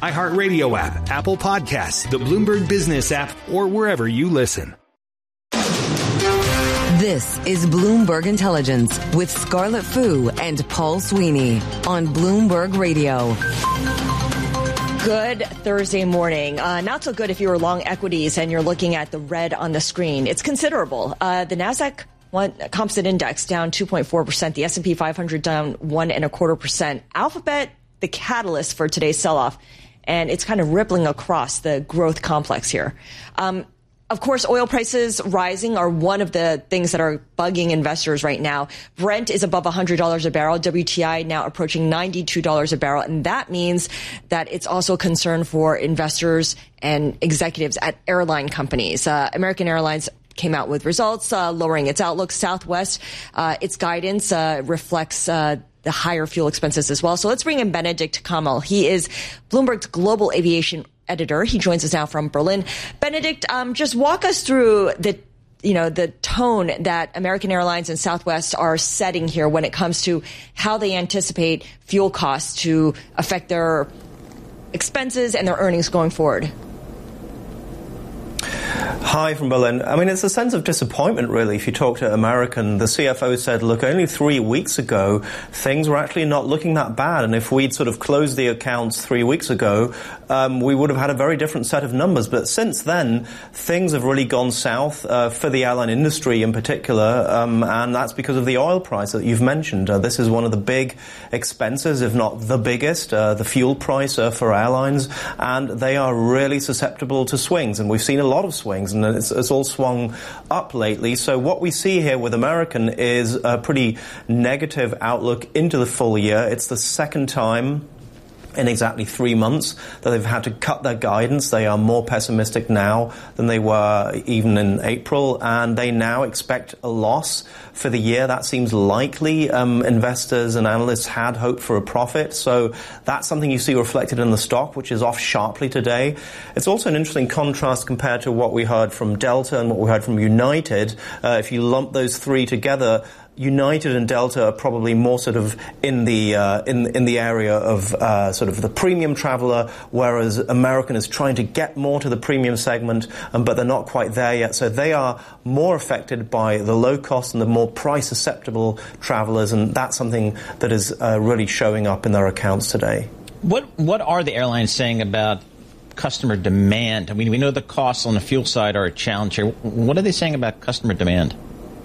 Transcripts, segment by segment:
iHeartRadio app, Apple Podcasts, the Bloomberg Business app, or wherever you listen. This is Bloomberg Intelligence with Scarlett Fu and Paul Sweeney on Bloomberg Radio. Good Thursday morning. Not so good if you're long equities and you're looking at the red on the screen. It's considerable. The NASDAQ Composite Index down 2.4%. The S&P 500 down 1.25%. Alphabet, the catalyst for today's sell-off. And it's kind of rippling across the growth complex here. Of course, oil prices rising are one of the things that are bugging investors right now. Brent is above $100 a barrel. WTI now approaching $92 a barrel. And that means that it's also a concern for investors and executives at airline companies. American Airlines came out with results, lowering its outlook. Southwest, its guidance reflects the higher fuel expenses as well. So let's bring in Benedict Kamal. He is Bloomberg's global aviation editor. He joins us now from Berlin. Benedict, just walk us through the tone that American Airlines and Southwest are setting here when it comes to how they anticipate fuel costs to affect their expenses and their earnings going forward. Hi from Berlin. I mean, it's a sense of disappointment, really. If you talk to American, the CFO said, look, only 3 weeks ago, things were actually not looking that bad. And if we'd sort of closed the accounts 3 weeks ago, we would have had a very different set of numbers. But since then, things have really gone south for the airline industry in particular. And that's because of the oil price that you've mentioned. This is one of the big expenses, if not the biggest, the fuel price for airlines. And they are really susceptible to swings. And we've seen a lot of swings, and it's all swung up lately. So what we see here with American is a pretty negative outlook into the full year. It's the second time in exactly 3 months that they've had to cut their guidance. They are more pessimistic now than they were even in April, and they now expect a loss for the year. That seems likely. Investors and analysts had hoped for a profit, so that's something you see reflected in the stock, which is off sharply today. It's also an interesting contrast compared to what we heard from Delta and what we heard from United. If you lump those three together, United and Delta are probably more sort of in the area of sort of the premium traveler, whereas American is trying to get more to the premium segment, but they're not quite there yet. So they are more affected by the low cost and the more price susceptible travelers, and that's something that is really showing up in their accounts today. What are the airlines saying about customer demand? I mean, we know the costs on the fuel side are a challenge here. What are they saying about customer demand?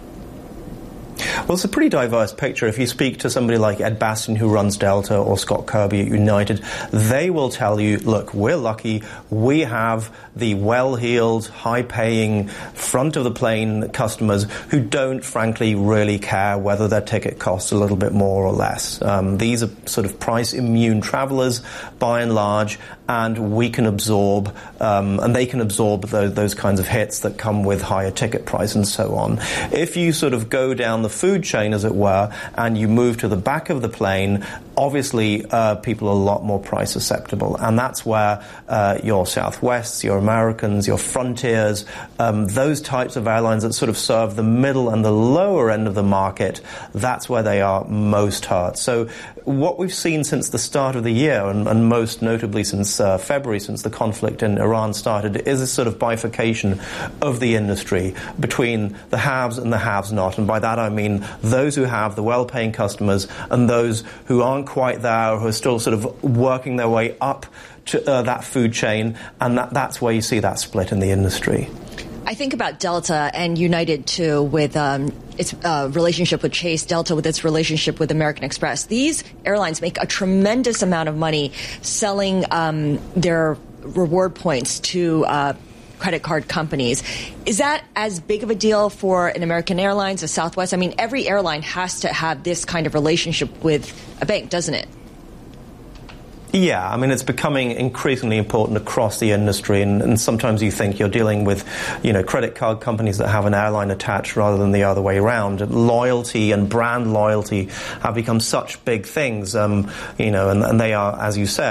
Well, it's a pretty diverse picture. If you speak to somebody like Ed Bastian, who runs Delta, or Scott Kirby at United, they will tell you, look, we're lucky. We have the well-heeled, high-paying, front-of-the-plane customers who don't, frankly, really care whether their ticket costs a little bit more or less. These are sort of price-immune travelers, by and large, and we can absorb, and they can absorb those kinds of hits that come with higher ticket price and so on. If you sort of go down the food chain, as it were, and you move to the back of the plane, obviously people are a lot more price susceptible, and that's where your Southwests, your Americans, your Frontiers, those types of airlines that sort of serve the middle and the lower end of the market, that's where they are most hurt. So what we've seen since the start of the year, and most notably since February, since the conflict in Iran started, is a sort of bifurcation of the industry between the haves and the haves not. And by that I mean those who have the well-paying customers and those who aren't quite there, or who are still sort of working their way up to that food chain, and that's where you see that split in the industry. I think about Delta and United, too, with its relationship with Chase, Delta with its relationship with American Express. These airlines make a tremendous amount of money selling their reward points to credit card companies. Is that as big of a deal for an American Airlines, a Southwest? I mean, every airline has to have this kind of relationship with a bank, doesn't it? Yeah, I mean, it's becoming increasingly important across the industry, and sometimes you think you're dealing with, credit card companies that have an airline attached rather than the other way around. Loyalty and brand loyalty have become such big things, and they are, as you said,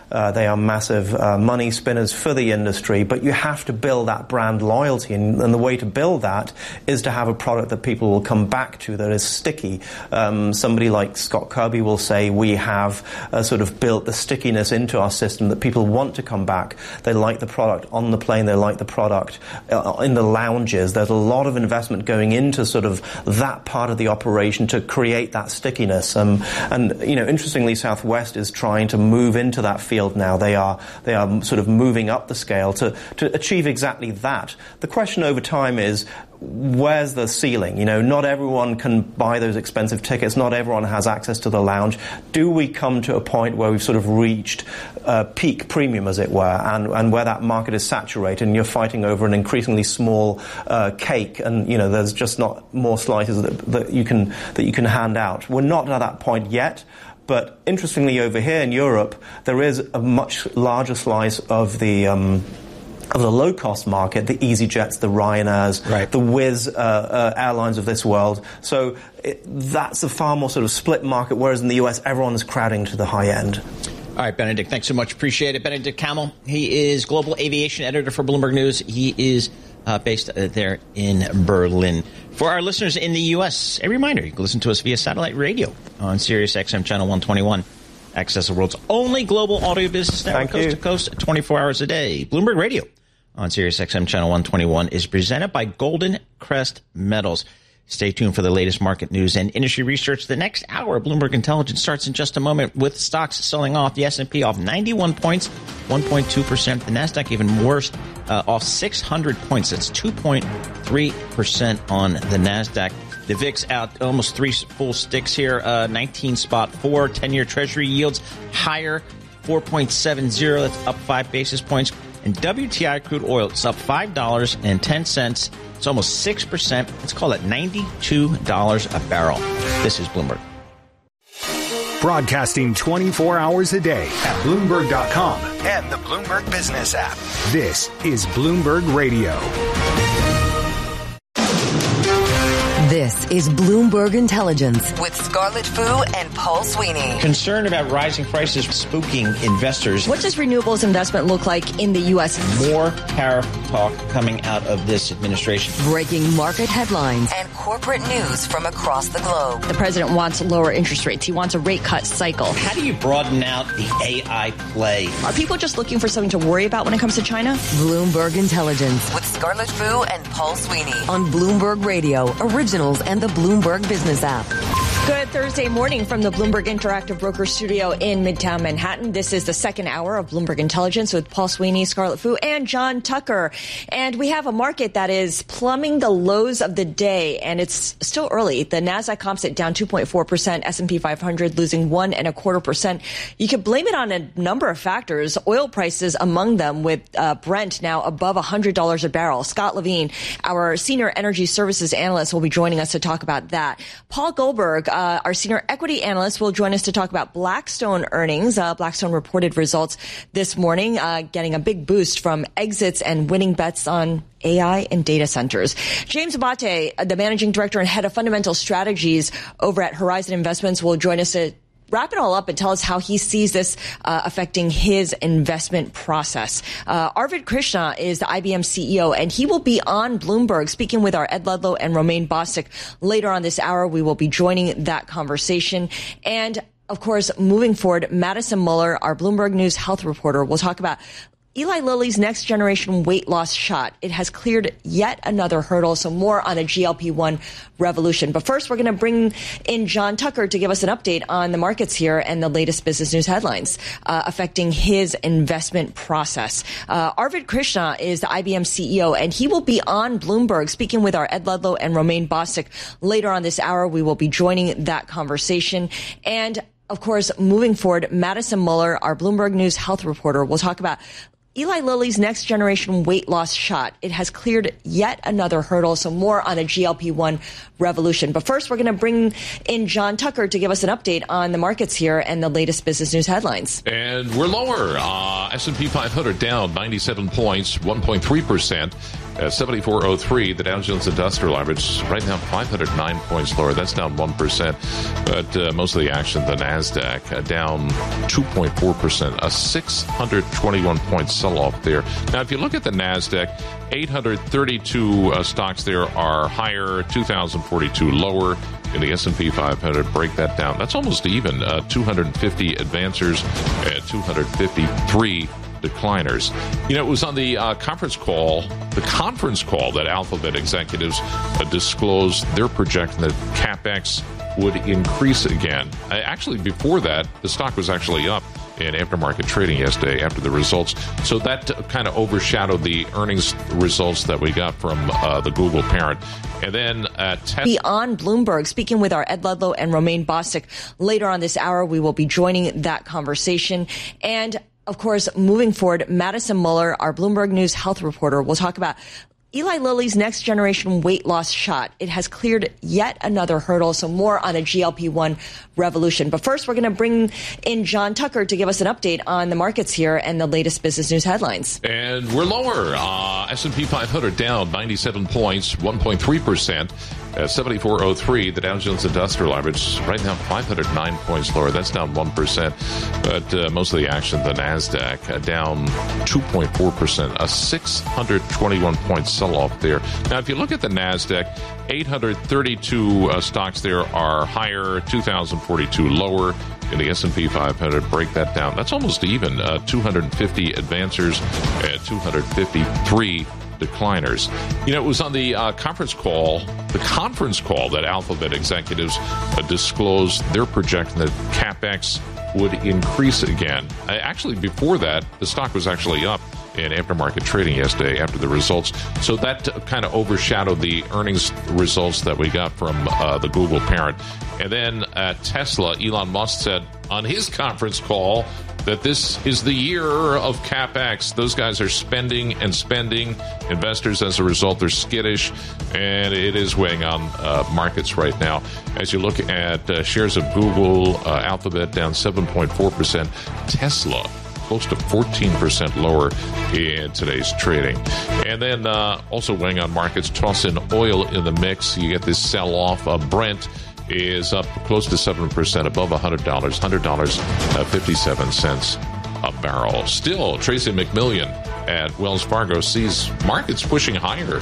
They are massive money spinners for the industry, but you have to build that brand loyalty, and the way to build that is to have a product that people will come back to that is sticky. Somebody like Scott Kirby will say we have sort of built the stickiness into our system that people want to come back. They like the product on the plane, they like the product in the lounges. There's a lot of investment going into sort of that part of the operation to create that stickiness. And interestingly, Southwest is trying to move into that field now. They are sort of moving up the scale to achieve exactly that. The question over time is, where's the ceiling? Not everyone can buy those expensive tickets. Not everyone has access to the lounge. Do we come to a point where we've sort of reached peak premium, as it were, and where that market is saturated and you're fighting over an increasingly small cake, and there's just not more slices that you can hand out? We're not at that point yet. But interestingly, over here in Europe, there is a much larger slice of the low-cost market, the EasyJets, the Ryanairs, right, the Wizz airlines of this world. So that's a far more sort of split market, whereas in the US, everyone is crowding to the high end. All right, Benedict, thanks so much. Appreciate it. Benedict Kamel, he is Global Aviation Editor for Bloomberg News. He is based there in Berlin. For our listeners in the U.S., a reminder, you can listen to us via satellite radio on Sirius XM Channel 121. Access the world's only global audio business network, coast to coast, 24 hours a day. Bloomberg Radio on Sirius XM Channel 121 is presented by Golden Crest Metals. Stay tuned for the latest market news and industry research. The next hour, Bloomberg Intelligence, starts in just a moment with stocks selling off. The S&P off 91 points, 1.2%. The NASDAQ even worse, off 600 points. That's 2.3% on the NASDAQ. The VIX out almost 3 full sticks here, 19.4. 10-year Treasury yields higher, 4.70. That's up 5 basis points. And WTI crude oil, it's up $5.10. It's almost 6%. Let's call it $92 a barrel. This is Bloomberg. Broadcasting 24 hours a day at Bloomberg.com and the Bloomberg Business app. This is Bloomberg Radio. This is Bloomberg Intelligence with Scarlett Fu and Paul Sweeney. Concern about rising prices spooking investors. What does renewables investment look like in the U.S.? More tariff talk coming out of this administration. Breaking market headlines and corporate news from across the globe. The president wants lower interest rates. He wants a rate cut cycle. How do you broaden out the AI play? Are people just looking for something to worry about when it comes to China? Bloomberg Intelligence with Scarlett Fu and Paul Sweeney on Bloomberg Radio, Originals and the Bloomberg Business app. Good Thursday morning from the Bloomberg Interactive Broker Studio in Midtown Manhattan. This is the second hour of Bloomberg Intelligence with Paul Sweeney, Scarlett Fu, and John Tucker. And we have a market that is plumbing the lows of the day, and it's still early. The NASDAQ Composite down 2.4%, S&P 500 losing 1.25%. You could blame it on a number of factors. Oil prices among them, with Brent now above $100 a barrel. Scott Levine, our senior energy services analyst, will be joining us to talk about that. Paul Goldberg, our senior equity analyst, will join us to talk about Blackstone earnings. Blackstone reported results this morning, getting a big boost from exits and winning bets on AI and data centers. James Abate, the managing director and head of fundamental strategies over at Horizon Investments, will join us to wrap it all up and tell us how he sees this affecting his investment process. Arvind Krishna is the IBM CEO, and he will be on Bloomberg speaking with our Ed Ludlow and Romaine Bostic later on this hour. We will be joining that conversation. And, of course, moving forward, Madison Muller, our Bloomberg News health reporter, will talk about Eli Lilly's next generation weight loss shot. It has cleared yet another hurdle, so more on a GLP-1 revolution. But first, we're going to bring in John Tucker to give us an update on the markets here and the latest business news headlines affecting his investment process. Arvind Krishna is the IBM CEO, and he will be on Bloomberg speaking with our Ed Ludlow and Romaine Bostic later on this hour. We will be joining that conversation. And, of course, moving forward, Madison Muller, our Bloomberg News health reporter, will talk about Eli Lilly's next generation weight loss shot. It has cleared yet another hurdle. So more on the GLP-1 revolution. But first, we're going to bring in John Tucker to give us an update on the markets here and the latest business news headlines. And we're lower. S&P 500 down 97 points, 1.3%. 74.03. The Dow Jones Industrial Average right now 509 points lower. That's down 1%. But most of the action, the NASDAQ down 2.4%. A 621 point sell-off there. Now, if you look at the NASDAQ, 832 stocks there are higher, 2,042 lower. In the S&P 500, break that down. That's almost even. 250 advancers and 253 decliners. You know, it was on the conference call that Alphabet executives disclosed their projection that CapEx would increase again. Actually, before that, the stock was actually up in aftermarket trading yesterday after the results. So that kind of overshadowed the earnings results that we got from the Google parent. And then beyond Bloomberg, speaking with our Ed Ludlow and Romaine Bostic later on this hour, we will be joining that conversation. And of course, moving forward, Madison Muller, our Bloomberg News health reporter, will talk about Eli Lilly's next generation weight loss shot. It has cleared yet another hurdle. So more on the GLP-1 revolution. But first, we're going to bring in John Tucker to give us an update on the markets here and the latest business news headlines. And we're lower. S&P 500 down 97 points, 1.3%. 74.03. The Dow Jones Industrial Average right now 509 points lower. That's down 1%. But most of the action, the NASDAQ down 2.4%. A 621 point sell-off there. Now, if you look at the NASDAQ, 832 stocks there are higher, 2,042 lower. In the S&P 500, break that down. That's almost even. 250 advancers and 253 decliners. You know, it was on the conference call that Alphabet executives disclosed their projection that CapEx would increase again. Actually, before that, the stock was actually up in aftermarket trading yesterday after the results. So that kind of overshadowed the earnings results that we got from the Google parent. And then Tesla, Elon Musk said on his conference call that this is the year of CapEx. Those guys are spending and spending. Investors, as a result, they're skittish, and it is weighing on markets right now. As you look at shares of Google, Alphabet down 7.4%, Tesla close to 14% lower in today's trading. And then also weighing on markets, toss in oil in the mix. You get this sell-off. Brent is up close to 7%, above $100, $100.57 a barrel. Still, Tracy McMillian at Wells Fargo sees markets pushing higher.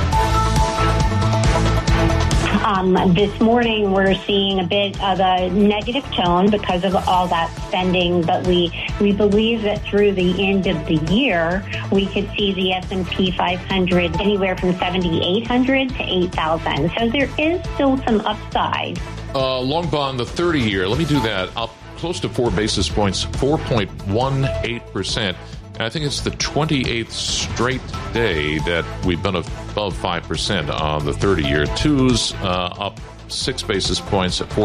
This morning, we're seeing a bit of a negative tone because of all that spending, but we believe that through the end of the year, we could see the S&P 500 anywhere from 7,800 to 8,000. So there is still some upside. Long bond, the 30-year, let me do that, up close to 4 basis points, 4.18%. And I think it's the 28th straight day that we've been above 5% on the 30-year. Twos up 6 basis points at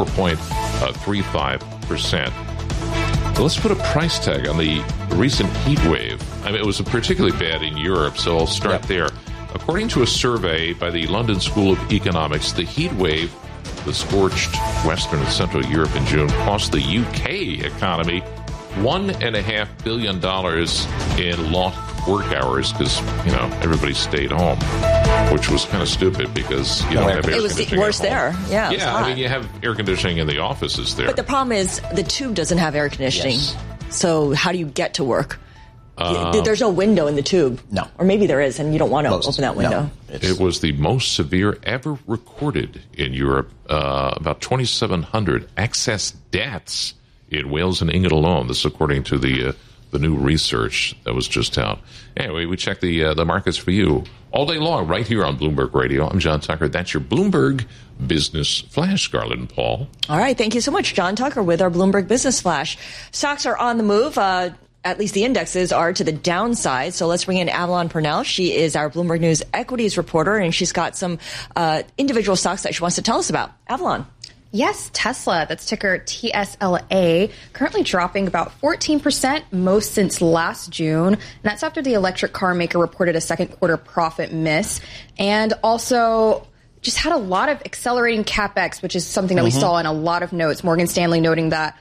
4.35%. So let's put a price tag on the recent heat wave. I mean, it was particularly bad in Europe, so I'll start there. According to a survey by the London School of Economics, the heat wave that scorched Western and Central Europe in June cost the UK economy $1.5 billion in lost work hours because, you know, everybody stayed home, which was kind of stupid because you don't have air conditioning. It was worse there. Yeah, I mean, you have air conditioning in the offices there. But the problem is the tube doesn't have air conditioning. Yes. So how do you get to work? There's no window in the tube. No. Or maybe there is, and you don't want to open that window. No, it was the most severe ever recorded in Europe. About 2,700 excess deaths in Wales and England alone. This is according to the new research that was just out. Anyway, we check the markets for you all day long right here on Bloomberg Radio. I'm John Tucker. That's your Bloomberg Business Flash, Scarlett and Paul. All right. Thank you so much, John Tucker, with our Bloomberg Business Flash. Stocks are on the move. At least the indexes are to the downside. So let's bring in Avalon Purnell. She is our Bloomberg News equities reporter, and she's got some individual stocks that she wants to tell us about. Avalon. Yes, Tesla, that's ticker TSLA, currently dropping about 14%, most since last June. And that's after the electric car maker reported a second quarter profit miss and also just had a lot of accelerating CapEx, which is something that we saw in a lot of notes. Morgan Stanley noting that